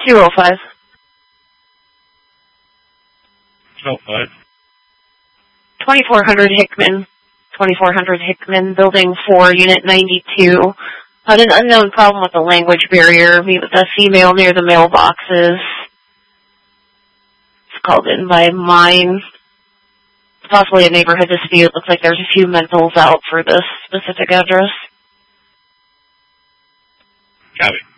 205. 205. 2400 Hickman. 2400 Hickman, Building 4, Unit 92. Had an unknown problem with the language barrier. Meet with a female near the mailboxes. It's called in by mine. Possibly a neighborhood dispute. Looks like there's a few mentals out for this specific address. Copy.